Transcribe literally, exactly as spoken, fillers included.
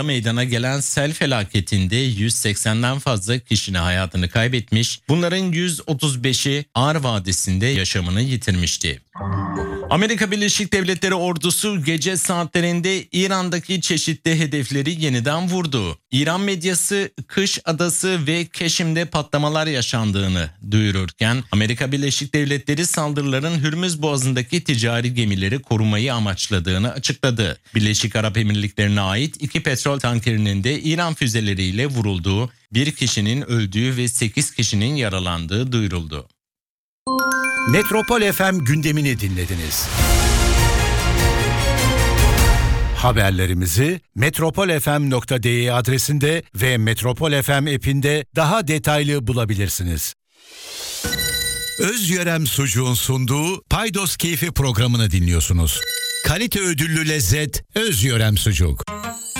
meydana gelen sel felaketinde yüz seksenden fazla kişinin hayatını kaybetmiş, bunların yüz otuz beşi Ağrı Vadisi'nde yaşamını yitirmişti. Amerika Birleşik Devletleri ordusu gece saatlerinde İran'daki çeşitli hedefleri yeniden vurdu. İran medyası Kış Adası ve Keşim'de patlamalar yaşandığını duyururken Amerika Birleşik Devletleri saldırıların Hürmüz Boğazı'ndaki ticari gemileri korumayı amaçladığını açıkladı. Birleşik Arap Emirlikleri'ne ait iki petrol tankerinin de İran füzeleriyle vurulduğu, bir kişinin öldüğü ve sekiz kişinin yaralandığı duyuruldu. Metropol F M gündemini dinlediniz. Haberlerimizi metropol f m nokta d e adresinde ve Metropol F M app'inde daha detaylı bulabilirsiniz. Özyörem Sucuğun sunduğu Paydos Keyfi programını dinliyorsunuz. Kalite ödüllü lezzet Özyörem Sucuk.